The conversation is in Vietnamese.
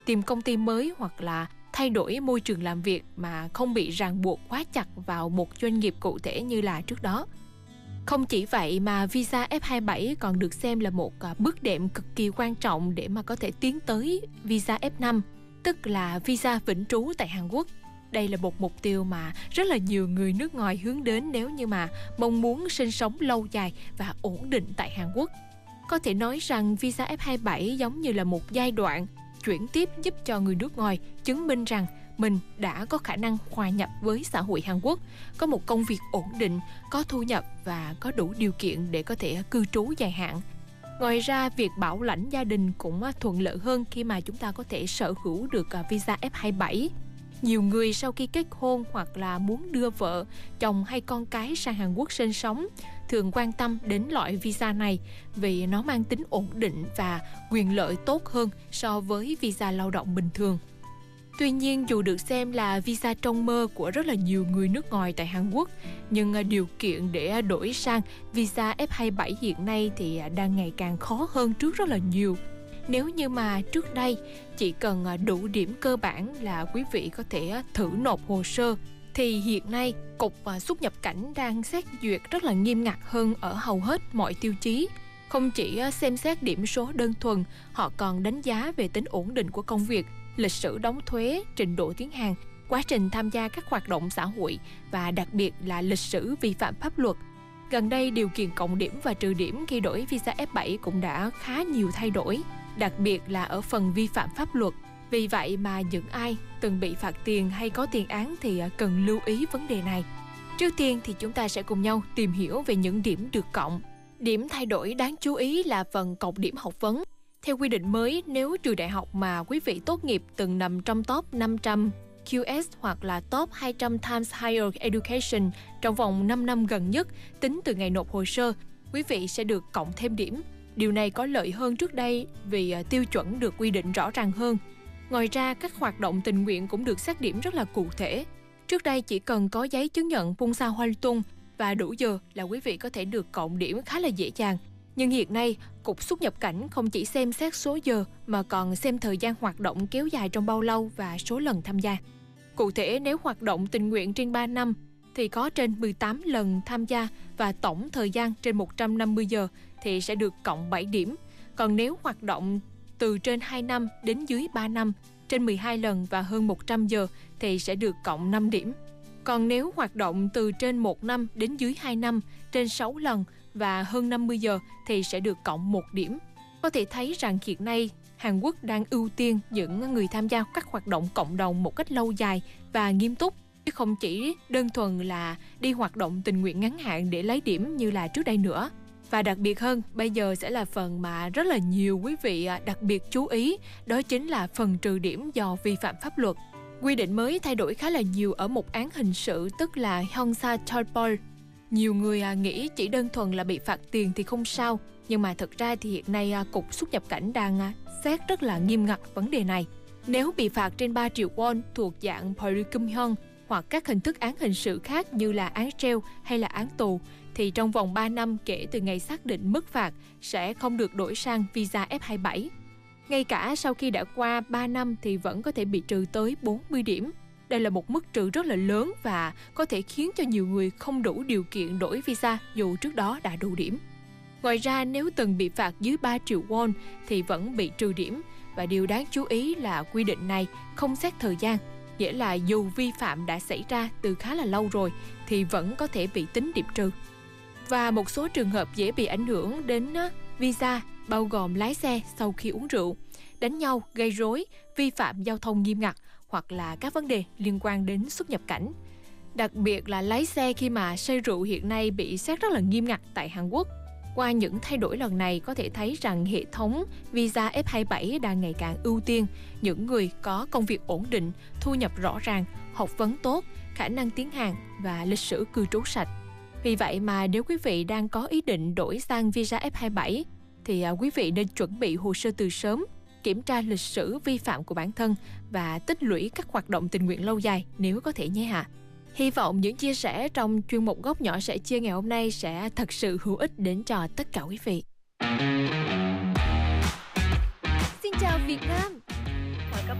tìm công ty mới hoặc là thay đổi môi trường làm việc mà không bị ràng buộc quá chặt vào một doanh nghiệp cụ thể như là trước đó. Không chỉ vậy mà visa F27 còn được xem là một bước đệm cực kỳ quan trọng để mà có thể tiến tới visa F5, tức là visa vĩnh trú tại Hàn Quốc. Đây là một mục tiêu mà rất là nhiều người nước ngoài hướng đến nếu như mà mong muốn sinh sống lâu dài và ổn định tại Hàn Quốc. Có thể nói rằng visa F27 giống như là một giai đoạn chuyển tiếp giúp cho người nước ngoài chứng minh rằng mình đã có khả năng hòa nhập với xã hội Hàn Quốc, có một công việc ổn định, có thu nhập và có đủ điều kiện để có thể cư trú dài hạn. Ngoài ra, việc bảo lãnh gia đình cũng thuận lợi hơn khi mà chúng ta có thể sở hữu được visa F27. Nhiều người sau khi kết hôn hoặc là muốn đưa vợ, chồng hay con cái sang Hàn Quốc sinh sống thường quan tâm đến loại visa này vì nó mang tính ổn định và quyền lợi tốt hơn so với visa lao động bình thường. Tuy nhiên, dù được xem là visa trong mơ của rất là nhiều người nước ngoài tại Hàn Quốc, nhưng điều kiện để đổi sang visa F27 hiện nay thì đang ngày càng khó hơn trước rất là nhiều. Nếu như mà trước đây chỉ cần đủ điểm cơ bản là quý vị có thể thử nộp hồ sơ, thì hiện nay Cục Xuất nhập cảnh đang xét duyệt rất là nghiêm ngặt hơn ở hầu hết mọi tiêu chí. Không chỉ xem xét điểm số đơn thuần, họ còn đánh giá về tính ổn định của công việc, lịch sử đóng thuế, trình độ tiếng Hàn, quá trình tham gia các hoạt động xã hội và đặc biệt là lịch sử vi phạm pháp luật. Gần đây, điều kiện cộng điểm và trừ điểm khi đổi visa F7 cũng đã khá nhiều thay đổi, đặc biệt là ở phần vi phạm pháp luật. Vì vậy mà những ai từng bị phạt tiền hay có tiền án thì cần lưu ý vấn đề này. Trước tiên thì chúng ta sẽ cùng nhau tìm hiểu về những điểm được cộng. Điểm thay đổi đáng chú ý là phần cộng điểm học vấn. Theo quy định mới, nếu trường đại học mà quý vị tốt nghiệp từng nằm trong top 500 QS hoặc là top 200 Times Higher Education trong vòng 5 năm gần nhất tính từ ngày nộp hồ sơ, quý vị sẽ được cộng thêm điểm. Điều này có lợi hơn trước đây vì tiêu chuẩn được quy định rõ ràng hơn. Ngoài ra, các hoạt động tình nguyện cũng được xét điểm rất là cụ thể. Trước đây chỉ cần có giấy chứng nhận Pungsa Hwaltung và đủ giờ là quý vị có thể được cộng điểm khá là dễ dàng. Nhưng hiện nay, Cục Xuất nhập cảnh không chỉ xem xét số giờ mà còn xem thời gian hoạt động kéo dài trong bao lâu và số lần tham gia. Cụ thể, nếu hoạt động tình nguyện trên 3 năm thì có trên 18 lần tham gia và tổng thời gian trên 150 giờ thì sẽ được cộng 7 điểm. Còn nếu hoạt động từ trên 2 năm đến dưới 3 năm, trên 12 lần và hơn 100 giờ thì sẽ được cộng 5 điểm. Còn nếu hoạt động từ trên 1 năm đến dưới 2 năm, trên 6 lần và hơn 50 giờ thì sẽ được cộng 1 điểm. Có thể thấy rằng hiện nay, Hàn Quốc đang ưu tiên những người tham gia các hoạt động cộng đồng một cách lâu dài và nghiêm túc, chứ không chỉ đơn thuần là đi hoạt động tình nguyện ngắn hạn để lấy điểm như là trước đây nữa. Và đặc biệt hơn, bây giờ sẽ là phần mà rất là nhiều quý vị đặc biệt chú ý, đó chính là phần trừ điểm do vi phạm pháp luật. Quy định mới thay đổi khá là nhiều ở một án hình sự, tức là Hyungsa Chulpol. Nhiều người nghĩ chỉ đơn thuần là bị phạt tiền thì không sao, nhưng mà thực ra thì hiện nay Cục Xuất nhập cảnh đang xét rất là nghiêm ngặt vấn đề này. Nếu bị phạt trên 3 triệu won thuộc dạng Porikumhyun hoặc các hình thức án hình sự khác như là án treo hay là án tù, thì trong vòng 3 năm kể từ ngày xác định mức phạt sẽ không được đổi sang visa F27. Ngay cả sau khi đã qua 3 năm thì vẫn có thể bị trừ tới 40 điểm. Đây là một mức trừ rất là lớn và có thể khiến cho nhiều người không đủ điều kiện đổi visa dù trước đó đã đủ điểm. Ngoài ra, nếu từng bị phạt dưới 3 triệu won thì vẫn bị trừ điểm. Và điều đáng chú ý là quy định này không xét thời gian, nghĩa là dù vi phạm đã xảy ra từ khá là lâu rồi thì vẫn có thể bị tính điểm trừ. Và một số trường hợp dễ bị ảnh hưởng đến visa bao gồm lái xe sau khi uống rượu, đánh nhau, gây rối, vi phạm giao thông nghiêm ngặt hoặc là các vấn đề liên quan đến xuất nhập cảnh. Đặc biệt là lái xe khi mà say rượu hiện nay bị xét rất là nghiêm ngặt tại Hàn Quốc. Qua những thay đổi lần này có thể thấy rằng hệ thống visa F27 đang ngày càng ưu tiên những người có công việc ổn định, thu nhập rõ ràng, học vấn tốt, khả năng tiếng Hàn và lịch sử cư trú sạch. Vì vậy mà nếu quý vị đang có ý định đổi sang visa F27 thì quý vị nên chuẩn bị hồ sơ từ sớm, kiểm tra lịch sử vi phạm của bản thân và tích lũy các hoạt động tình nguyện lâu dài nếu có thể nhé ạ. Hy vọng những chia sẻ trong chuyên mục Góc Nhỏ Sẻ Chia ngày hôm nay sẽ thật sự hữu ích đến cho tất cả quý vị. Xin chào Việt Nam!